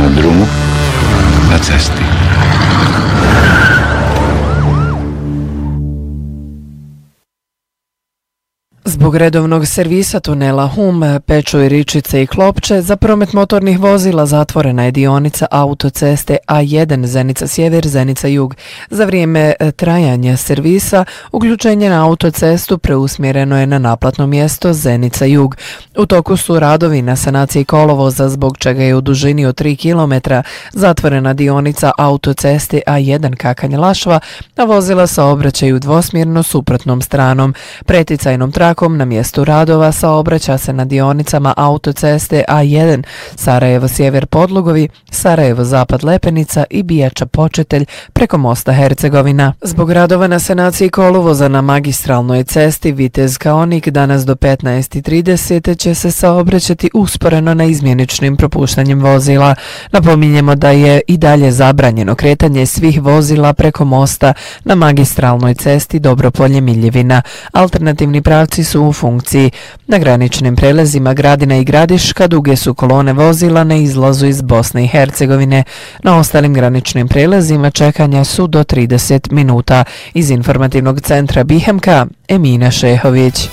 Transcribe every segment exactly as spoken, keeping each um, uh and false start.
na drumu, na cesti. Zbog redovnog servisa tunela Hum, Pečuj, Ričice i Klopče za promet motornih vozila zatvorena je dionica autoceste A jedan Zenica sjever, Zenica jug. Za vrijeme trajanja servisa uključenje na autocestu preusmjereno je na naplatno mjesto Zenica jug. U toku su radovi na sanaciji kolovoza, zbog čega je u dužini od tri kilometra zatvorena dionica autoceste A jedan Kakanj-Lašva, a vozila saobraćaju dvosmjerno suprotnom stranom. Preticajnom trakom na mjestu radova saobraća se na dionicama autoceste A jedan Sarajevo sjever Podlugovi, Sarajevo zapad Lepenica i Bijača Početelj preko mosta Hercegovina. Zbog radova na sanaciji kolovoza na magistralnoj cesti Vitez Kaonik danas do petnaest i trideset će se saobraćati usporeno na izmjeničnim propuštanjem vozila. Napominjemo da je i dalje zabranjeno kretanje svih vozila preko mosta na magistralnoj cesti Dobropolje-Miljevina. Alternativni pravci su u funkciji. Na graničnim prelazima Gradina i Gradiška duge su kolone vozila na izlazu iz Bosne i Hercegovine. Na ostalim graničnim prelazima čekanja su do trideset minuta. Iz informativnog centra Bihemka, Emina Šehović.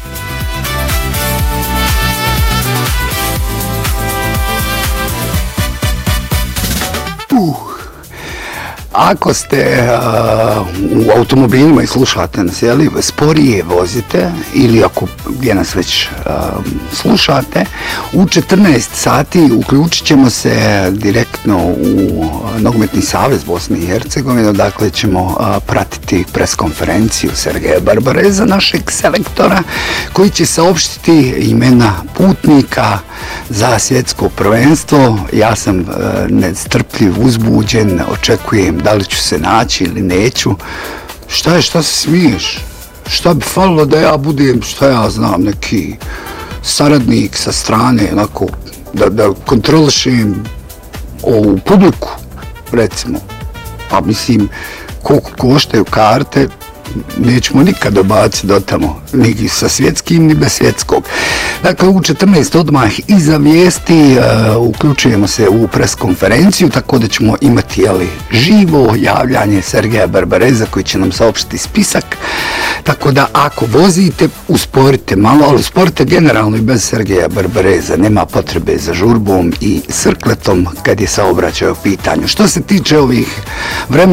Uh. Ako ste uh, u automobilima i slušate nas, jeli, sporije vozite ili ako gdje nas već uh, slušate, u četrnaest sati uključit ćemo se direktno u Nogometni savez Bosne i Hercegovine, dakle ćemo uh, pratiti preskonferenciju Sergeja Barbareza, našeg selektora, koji će saopštiti imena putnika za svjetsko prvenstvo. Ja sam uh, nestrpljiv, uzbuđen, očekujem da li ću se naći ili neću. Šta je, šta se smiješ? Šta bi falilo da ja budem, šta ja znam, neki saradnik sa strane, onako, da, da kontrolišem ovu publiku, recimo. Pa mislim, koliko koštaju karte, nećemo nikad dobaciti do tamo, ni sa svjetskim, ni bez svjetskog. Dakle, u četrnaest odmah iza vijesti uh, uključujemo se u preskonferenciju, tako da ćemo imati, jeli, živo javljanje Sergeja Barbareza koji će nam saopštiti spisak. Tako da ako vozite, usporite malo, ali usporite generalno i bez Sergeja Barbareza. Nema potrebe za žurbom i srkletom kad je saobraćaj u pitanju. Što se tiče ovih vremena